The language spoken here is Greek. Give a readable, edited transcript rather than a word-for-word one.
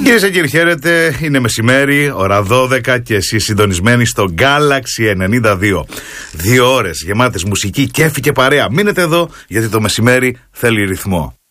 Κυρίες και κύριοι, χαίρετε. Είναι μεσημέρι, ώρα 12 και εσείς συντονισμένοι στο Galaxy 92. 2 ώρες γεμάτες μουσική, κέφι και παρέα. Μείνετε εδώ γιατί το μεσημέρι θέλει ρυθμό.